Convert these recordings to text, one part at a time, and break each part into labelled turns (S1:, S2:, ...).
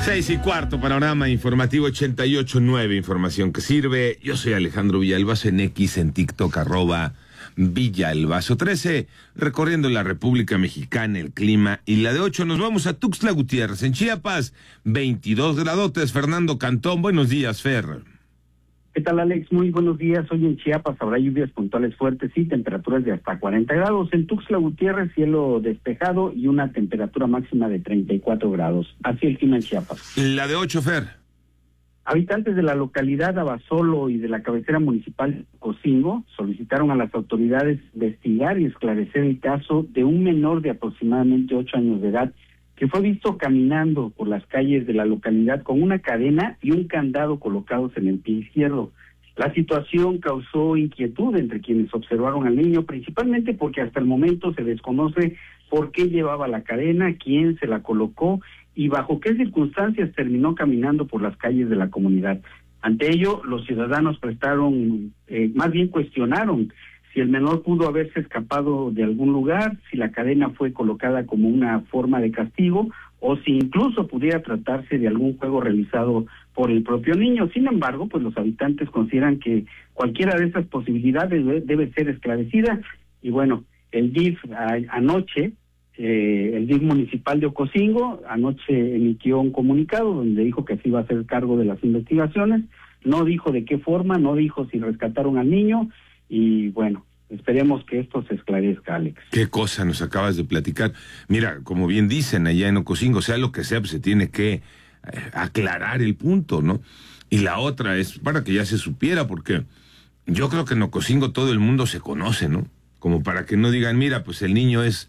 S1: 6:15, panorama informativo 88.9, información que sirve. Yo soy Alejandro Villalbazo en X, en TikTok, @Villalbazo13, recorriendo la República Mexicana, el clima y la de 8. Nos vamos a Tuxtla Gutiérrez, en Chiapas, 22 gradotes. Fernando Cantón, buenos días, Fer.
S2: ¿Qué tal, Alex? Muy buenos días. Hoy en Chiapas habrá lluvias puntuales fuertes y temperaturas de hasta 40 grados. En Tuxtla Gutiérrez, cielo despejado y una temperatura máxima de 34 grados. Así el clima en Chiapas.
S1: La de 8, Fer.
S2: Habitantes de la localidad Abasolo y de la cabecera municipal Ocosingo solicitaron a las autoridades investigar y esclarecer el caso de un menor de aproximadamente 8 años de edad que fue visto caminando por las calles de la localidad con una cadena y un candado colocados en el pie izquierdo. La situación causó inquietud entre quienes observaron al niño, principalmente porque hasta el momento se desconoce por qué llevaba la cadena, quién se la colocó y bajo qué circunstancias terminó caminando por las calles de la comunidad. Ante ello, los ciudadanos más bien cuestionaron si el menor pudo haberse escapado de algún lugar, si la cadena fue colocada como una forma de castigo o si incluso pudiera tratarse de algún juego realizado por el propio niño. Sin embargo, pues los habitantes consideran que cualquiera de esas posibilidades debe ser esclarecida. Y bueno, el DIF anoche, el DIF municipal de Ocosingo, anoche emitió un comunicado donde dijo que se iba a hacer cargo de las investigaciones. No dijo de qué forma, no dijo si rescataron al niño. Y bueno, esperemos que esto se esclarezca, Alex.
S1: Qué cosa nos acabas de platicar. Mira, como bien dicen allá en Ocosingo, sea lo que sea, pues se tiene que aclarar el punto, ¿no? Y la otra es para que ya se supiera, porque yo creo que en Ocosingo todo el mundo se conoce, ¿no? Como para que no digan, mira, pues el niño es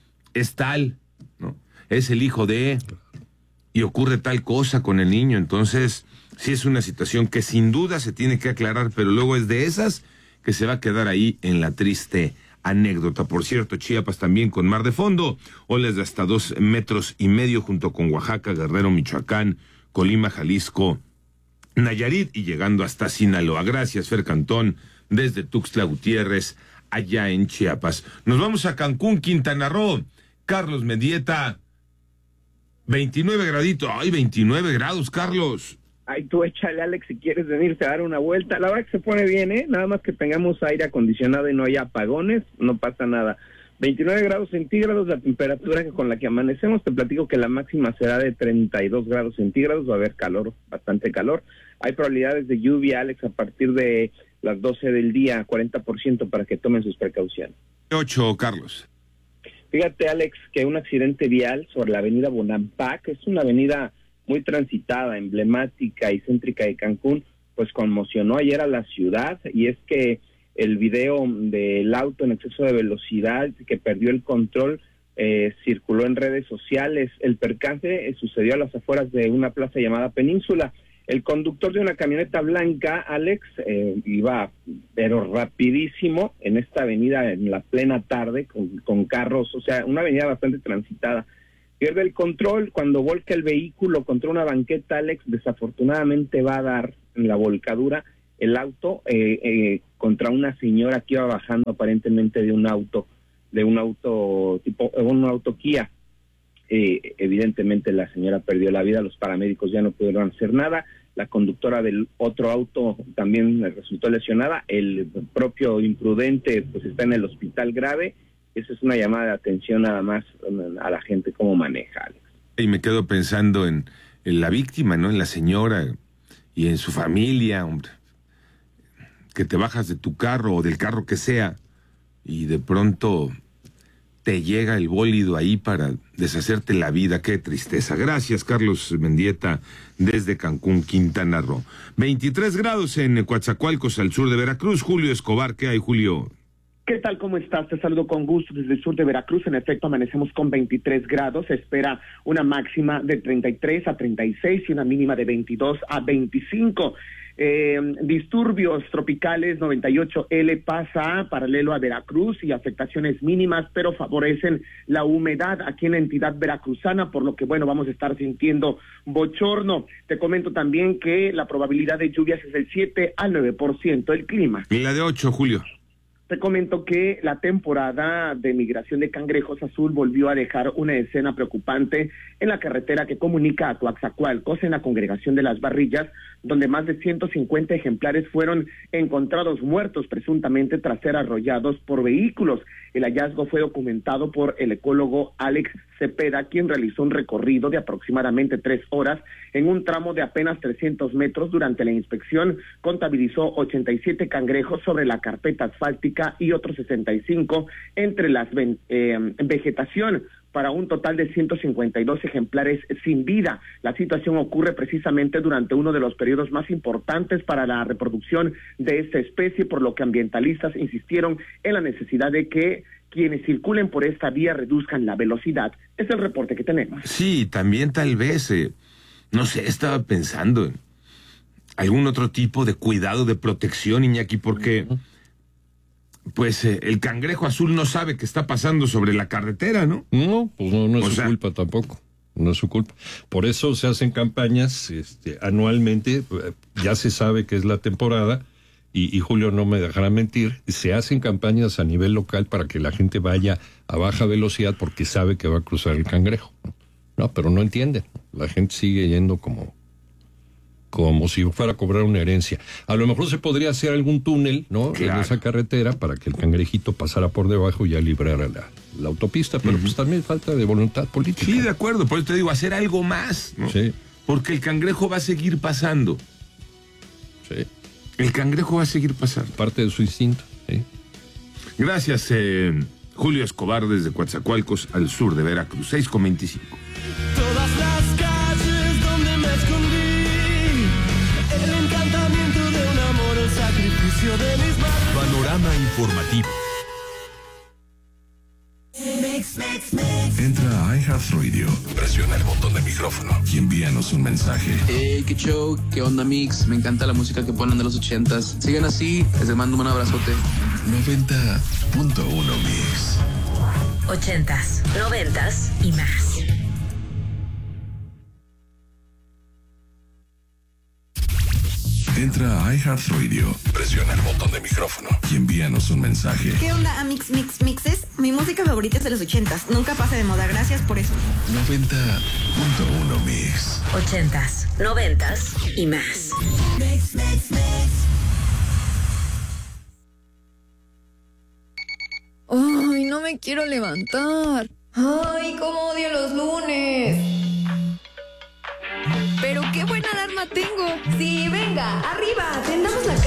S1: tal, ¿no? Es el hijo de, y ocurre tal cosa con el niño. Entonces, sí es una situación que sin duda se tiene que aclarar, pero luego es de esas que se va a quedar ahí en la triste anécdota. Por cierto, Chiapas también con mar de fondo, olas de hasta 2,5 metros junto con Oaxaca, Guerrero, Michoacán, Colima, Jalisco, Nayarit y llegando hasta Sinaloa. Gracias, Fer Cantón, desde Tuxtla Gutiérrez, allá en Chiapas. Nos vamos a Cancún, Quintana Roo. Carlos Mendieta, 29 graditos. ¡Ay, 29 grados, Carlos!
S3: Ay, tú échale, Alex, si quieres venirte a dar una vuelta. La verdad que se pone bien, nada más que tengamos aire acondicionado y no haya apagones, no pasa nada. 29 grados centígrados, la temperatura con la que amanecemos. Te platico que la máxima será de 32 grados centígrados, va a haber calor, bastante calor. Hay probabilidades de lluvia, Alex, a partir de las 12 del día, 40% para que tomen sus precauciones.
S1: 8, Carlos.
S3: Fíjate, Alex, que un accidente vial sobre la avenida Bonampak, es una avenida muy transitada, emblemática y céntrica de Cancún, pues conmocionó ayer a la ciudad, y es que el video del auto en exceso de velocidad que perdió el control circuló en redes sociales. El percance sucedió a las afueras de una plaza llamada Península. El conductor de una camioneta blanca, Alex, iba pero rapidísimo en esta avenida en la plena tarde con carros, o sea, una avenida bastante transitada. Pierde el control cuando volca el vehículo contra una banqueta, Alex. Desafortunadamente va a dar en la volcadura el auto contra una señora que iba bajando aparentemente de un auto Kia. Evidentemente la señora perdió la vida, los paramédicos ya no pudieron hacer nada, la conductora del otro auto también resultó lesionada, el propio imprudente pues está en el hospital grave. Esa es una llamada de atención nada más a la gente cómo maneja, Alex.
S1: Y me quedo pensando en la víctima, ¿no? En la señora y en su familia, hombre. Que te bajas de tu carro o del carro que sea y de pronto te llega el bólido ahí para deshacerte la vida. Qué tristeza. Gracias, Carlos Mendieta, desde Cancún, Quintana Roo. 23 grados en Coatzacoalcos, al sur de Veracruz. Julio Escobar, ¿qué hay, Julio?
S4: ¿Qué tal? ¿Cómo estás? Te saludo con gusto desde el sur de Veracruz. En efecto, amanecemos con 23 grados. Se espera una máxima de 33 a 36 y una mínima de 22 a 25. Disturbios tropicales 98L pasa paralelo a Veracruz y afectaciones mínimas, pero favorecen la humedad aquí en la entidad veracruzana, por lo que, bueno, vamos a estar sintiendo bochorno. Te comento también que la probabilidad de lluvias es del 7 al 9%. El clima.
S1: Y la de 8, Julio.
S4: Te comento que la temporada de migración de cangrejos azul volvió a dejar una escena preocupante en la carretera que comunica a Coaxacualcos, en la congregación de Las Barrillas, donde más de 150 ejemplares fueron encontrados muertos, presuntamente tras ser arrollados por vehículos. El hallazgo fue documentado por el ecólogo Alex Cepeda, quien realizó un recorrido de aproximadamente 3 horas en un tramo de apenas 300 metros. Durante la inspección contabilizó 87 cangrejos sobre la carpeta asfáltica y otros 65 entre la vegetación, para un total de 152 ejemplares sin vida. La situación ocurre precisamente durante uno de los periodos más importantes para la reproducción de esta especie, por lo que ambientalistas insistieron en la necesidad de que quienes circulen por esta vía reduzcan la velocidad. Es el reporte que tenemos.
S1: Sí, también tal vez, no sé, estaba pensando en algún otro tipo de cuidado, de protección, Iñaki, porque pues el cangrejo azul no sabe qué está pasando sobre la carretera, ¿no?
S5: No, pues no es su culpa tampoco. No es su culpa. Por eso se hacen campañas anualmente. Ya se sabe que es la temporada y Julio no me dejará mentir. Se hacen campañas a nivel local para que la gente vaya a baja velocidad porque sabe que va a cruzar el cangrejo. No, pero no entienden. La gente sigue yendo como si fuera a cobrar una herencia. A lo mejor se podría hacer algún túnel, ¿no?
S1: Claro.
S5: En esa carretera para que el cangrejito pasara por debajo y ya librara la autopista, pero pues también falta de voluntad política.
S1: Sí, de acuerdo, por eso te digo, hacer algo más, ¿no?
S5: Sí.
S1: Porque el cangrejo va a seguir pasando.
S5: Sí.
S1: El cangrejo va a seguir pasando.
S5: Parte de su instinto, ¿sí?
S1: Gracias, Julio Escobar, desde Coatzacoalcos, al sur de Veracruz, 6:25.
S6: Todas las calles donde me escondí, el encantamiento de un amor, el sacrificio de mis manos.
S7: Panorama informativo. Entra a iHeartRadio, presiona el botón de micrófono y envíanos un mensaje.
S8: Hey, qué show, qué onda, mix. Me encanta la música que ponen de los 80s. Sigan así, les mando un abrazote.
S7: 90.1 Mix.
S9: 80s, 90s y más.
S7: Entra a iHeartRadio, presiona el botón de micrófono y envíanos un mensaje.
S10: ¿Qué onda, mixes? Mi música favorita es de los 80s. Nunca pasa de moda. Gracias por eso.
S7: 90.1 Mix.
S9: 80s, 90s y más.
S6: Mix.
S11: Ay, no me quiero levantar. Ay, cómo odio los lunes. Pero qué buena alarma tengo.
S10: Sí, venga, arriba, tendamos la